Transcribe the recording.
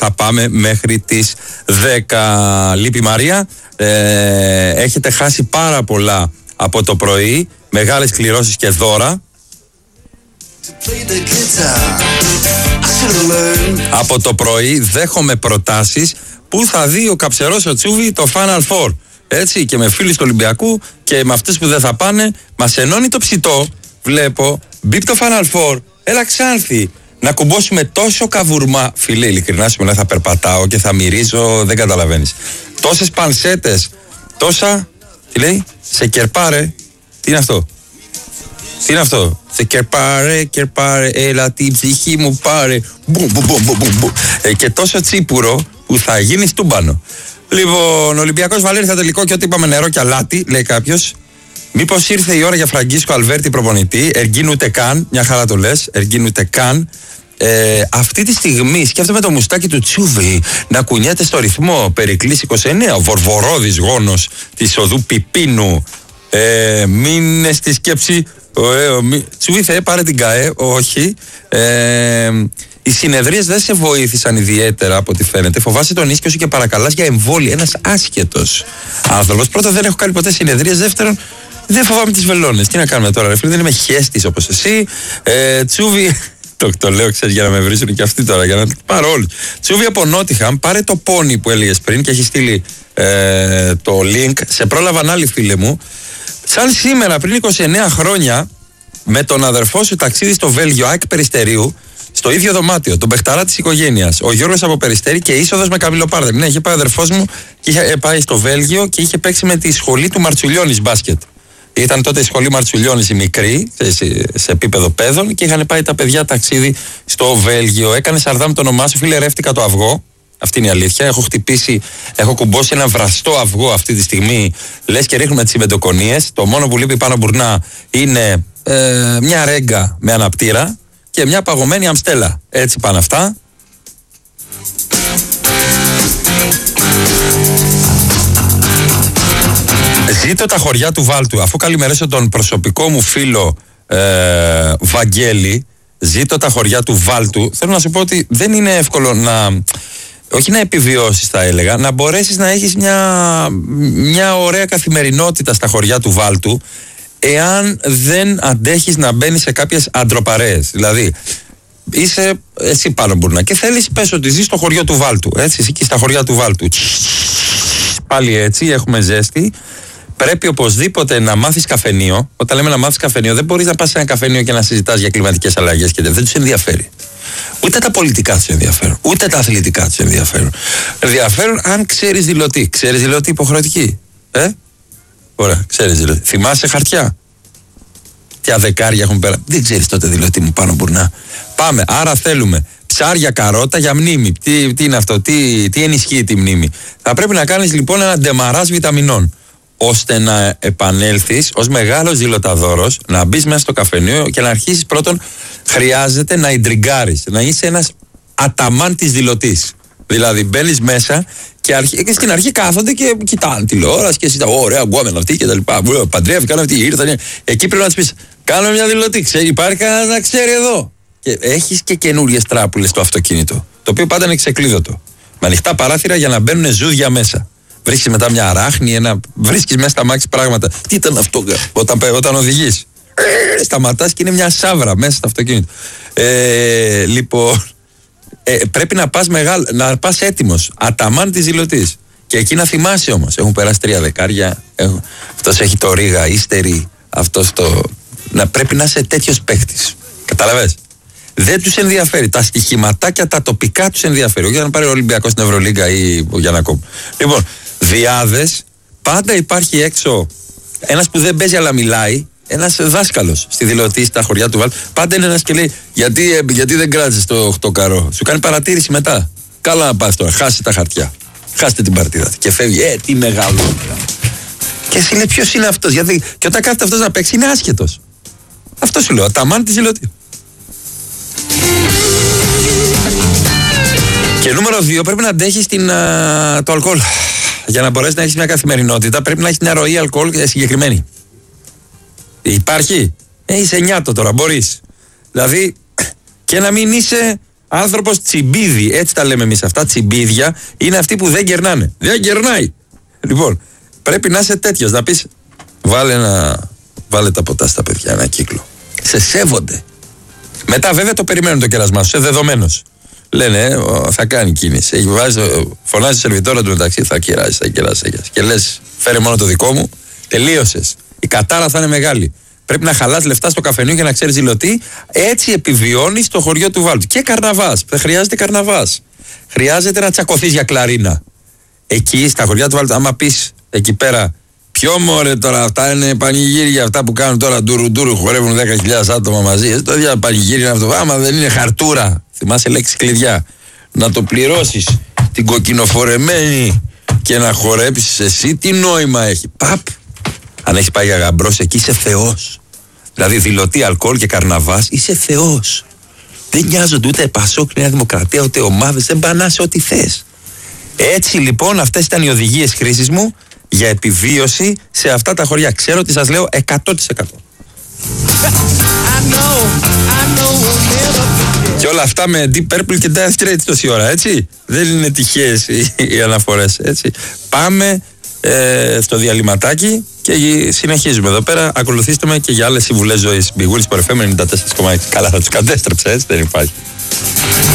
θα πάμε μέχρι τις 10. Λείπει Μαρία. Έχετε χάσει πάρα πολλά από το πρωί. Μεγάλες κληρώσεις και δώρα. Από το πρωί δέχομαι προτάσεις που θα δει ο Καψερός ο Τσούβι το Final Four. Έτσι, και με φίλους του Ολυμπιακού και με αυτούς που δεν θα πάνε, μας ενώνει το ψητό. Βλέπω, μπει το Final Four, έλα Ξάνθη, να κουμπώσουμε τόσο καβουρμά. Φίλε, ειλικρινά σου μιλάω, θα περπατάω και θα μυρίζω, δεν καταλαβαίνεις. Τόσες πανσέτες, τόσα. Τι λέει, σε κερπάρε. Τι είναι αυτό? Τι είναι αυτό? Σε κερπάρε, έλα την ψυχή μου πάρε. Και τόσο τσίπουρο που θα γίνει στούμπανο. Λοιπόν, Ολυμπιακός Βαλέρης τελικό και ό,τι είπαμε νερό και αλάτι, λέει κάποιος. Μήπως ήρθε η ώρα για Φραγκίσκο Αλβέρτη προπονητή? Εργίν ούτε καν, μια χαρά το λες, εργίν ούτε καν. Αυτή τη στιγμή σκέφτομαι το μουστάκι του Τσούβι να κουνιέται στο ρυθμό. Περικλής 29, ο βορβορόδης γόνος της οδού Πιπίνου. Μείνε στη σκέψη. Τσούβι θα πάρε την ΚΑΕ, όχι. Οι συνεδρίες δεν σε βοήθησαν ιδιαίτερα από ό,τι φαίνεται. Φοβάσαι τον ίσκιο σου και παρακαλάς για εμβόλια. Ένας άσχετος άνθρωπος. Πρώτον, δεν έχω κάνει ποτέ συνεδρίες. Δεύτερον, δεν φοβάμαι τις βελόνες. Τι να κάνουμε τώρα, ρε φίλε, δεν είμαι χέστης όπως εσύ. Τσούβι. Το λέω, ξέρεις, για να με βρίσουν και αυτοί τώρα, για να πάρω όλους. Τσούβι από Νότιχαμ, πάρε το πόνι που έλεγες πριν και έχει στείλει το link. Σε πρόλαβαν άλλοι φίλοι μου. Σαν σήμερα, πριν 29 χρόνια, με τον αδερφό σου ταξίδι στο Βέλγιο, ΑΕΚ Περιστερίου, στο ίδιο δωμάτιο, τον παιχταρά της οικογένειας. Ο Γιώργος από Περιστέρη και είσοδος με Καμιλοπάρδα. Ναι, είχε πάει ο αδερφός μου και είχε πάει στο Βέλγιο και είχε παίξει με τη σχολή του Μαρτσουλιώνης μπάσκετ. Ήταν τότε η σχολή Μαρτσουλιώνης η μικρή, σε επίπεδο παιδών, και είχαν πάει τα παιδιά ταξίδι στο Βέλγιο. Έκανε Σαρδάμ το όνομά σου, φίλε, ρεύτηκα το αυγό. Αυτή είναι η αλήθεια. Έχω κουμπώσει ένα βραστό αυγό αυτή τη στιγμή. Λες και ρίχνουμε τις τσιμεντοκονίες. Το μόνο που λείπει πάνω μπουρνά είναι μια ρέγγα με αναπτήρα και μια παγωμένη αμστέλα. Έτσι πάνε αυτά. Ζήτω τα χωριά του Βάλτου. Αφού καλημερίσω τον προσωπικό μου φίλο Βαγγέλη, ζήτω τα χωριά του Βάλτου. Θέλω να σου πω ότι δεν είναι εύκολο όχι να επιβιώσεις, θα έλεγα, να μπορέσεις να έχεις μια ωραία καθημερινότητα στα χωριά του Βάλτου, εάν δεν αντέχεις να μπαίνεις σε κάποιες αντροπαρέες. Δηλαδή, είσαι εσύ πάνω μπουρνά και θέλεις, πες ότι ζεις στο χωριό του Βάλτου, έτσι, εσύ και στα χωριά του Βάλτου. Πάλι έτσι, έχουμε ζέστη. Πρέπει οπωσδήποτε να μάθεις καφενείο. Όταν λέμε να μάθεις καφενείο, δεν μπορείς να πας σε ένα καφενείο και να συζητάς για κλιματικές αλλαγές και δεν τους ενδιαφέρει. Ούτε τα πολιτικά τους ενδιαφέρουν, ούτε τα αθλητικά τους ενδιαφέρουν. Ενδιαφέρουν αν ξέρεις δηλωτή. Ξέρεις δηλωτή υποχρεωτική? Ωραία, ξέρεις δηλωτή. Θυμάσαι χαρτιά? Τι αδεκάρια έχουν πέρα. Δεν ξέρεις τότε δηλωτή μου πάνω μπουρνά. Πάμε, άρα θέλουμε ψάρια καρότα για μνήμη. Τι είναι αυτό, τι ενισχύει τη μνήμη? Θα πρέπει να κάνεις λοιπόν ένα ντεμαράζ βιταμινών, ώστε να επανέλθεις ως μεγάλος δηλωταδόρος, να μπεις μέσα στο καφενείο και να αρχίσεις. Πρώτον, χρειάζεται να ιντριγκάρεις, να είσαι ένας αταμάν της δηλωτής. Δηλαδή μπαίνεις μέσα και στην αρχή κάθονται και κοιτάνε τηλεόραση και εσύ ωραία, γκόμενα αυτή και τα λοιπά. Παντρεύει, κάνω αυτή, ήρθαν. Εκεί πρέπει να τους πεις, κάνω μια δηλωτή. Υπάρχει κανένας να ξέρει εδώ? Και έχεις και καινούριες τράπουλες στο αυτοκίνητο, το οποίο πάντα είναι ξεκλείδωτο. Με ανοιχτά παράθυρα για να μπαίνουν ζούδια μέσα. Βρίσκεις μετά μια αράχνη, βρίσκεις μέσα στα μάξι πράγματα. Τι ήταν αυτό, όταν οδηγείς? Σταματάς και είναι μια σάβρα μέσα στο αυτοκίνητο. Λοιπόν, πρέπει να πας έτοιμος, αταμάν της δηλωτής. Και εκεί να θυμάσαι όμως, έχουν περάσει 3 δεκάρια, αυτός έχει το ρίγα, ύστερη, αυτός το. Πρέπει να είσαι τέτοιος παίχτης. Καταλαβες? Δεν τους ενδιαφέρει. Τα στοιχηματάκια, τα τοπικά τους ενδιαφέρει. Όχι για να πάρει ο Ολυμπιακός στην Ευρωλίγκα ή ο Γιαννακόπουλος. Λοιπόν, διάδες, πάντα υπάρχει έξω ένας που δεν παίζει αλλά μιλάει, ένας δάσκαλος στη δηλωτή στα χωριά του Βάλτου. Πάντα είναι ένας και λέει, γιατί δεν κράτησες το 8 καρό? Σου κάνει παρατήρηση μετά. Καλά να πας τώρα, χάσε τα χαρτιά. Χάστε την παρτίδα. Και φεύγει, τι μεγάλο. Και εσύ λέει, ποιος είναι αυτός? Γιατί και όταν κάθεται αυτός να παίξει, είναι άσχετος. Αυτό σου λέω, αταμάν της δηλωτή. Και νούμερο 2, πρέπει να αντέχεις το αλκοόλ. Για να μπορέσεις να έχεις μια καθημερινότητα, πρέπει να έχεις μια ροή αλκοόλ συγκεκριμένη. Υπάρχει? Είσαι νιάτο τώρα, μπορείς. Δηλαδή, και να μην είσαι Άνθρωπος τσιμπίδι, έτσι τα λέμε εμείς αυτά. Τσιμπίδια είναι αυτοί που δεν κερνάνε. Δεν κερνάει. Λοιπόν, πρέπει να είσαι τέτοιος, να πεις βάλε τα ποτά στα παιδιά, ένα κύκλο. Σε σέβονται. Μετά βέβαια το περιμένουν το κερασμά σου, είσαι δεδομένος. Λένε, θα κάνει κίνηση. Φωνάζει το σερβιτόρα του μεταξύ, θα κεράσει. Και λες, φέρε μόνο το δικό μου, τελείωσες. Η κατάρα θα είναι μεγάλη. Πρέπει να χαλάς λεφτά στο καφενείο για να ξέρεις δηλωτή. Έτσι επιβιώνεις στο χωριό του Βάλτου. Και καρναβάς. Δεν χρειάζεται καρναβάς. Χρειάζεται να τσακωθείς για κλαρίνα. Εκεί στα χωριά του Βάλτου, άμα πεις εκεί πέρα, ποιο μωρέ τώρα, αυτά είναι πανηγύρια αυτά που κάνουν τώρα ντουρου, χορεύουν 10.000 άτομα μαζί. Το ίδιο πανηγύρι είναι αυτό. Άμα δεν είναι χαρτούρα, θυμάσαι λέξη κλειδιά, να το πληρώσεις την κοκκινοφορεμένη και να χορέψεις εσύ, τι νόημα έχει. Παπ! Αν έχεις πάει για γαμπρός, εκεί είσαι θεός. Δηλαδή δηλωτή αλκοόλ και καρναβάς, είσαι θεός. Δεν νοιάζονται ούτε Πασόκ, Νέα Δημοκρατία, ούτε ομάδες, δεν πανάσαι ό,τι θες. Έτσι λοιπόν αυτές ήταν οι οδηγίες χρήσης μου για επιβίωση σε αυτά τα χωριά. Ξέρω ότι σας λέω 100%. Και όλα αυτά με Deep Purple και Dire Straits τόση ώρα, έτσι. Δεν είναι τυχαίες οι αναφορές, έτσι. Πάμε στο διαλυματάκι και συνεχίζουμε εδώ πέρα. Ακολουθήστε με και για άλλες συμβουλές ζωής. Big Wheels, FM 94,6. Καλά, θα τους κατέστρεψα, έτσι, δεν υπάρχει.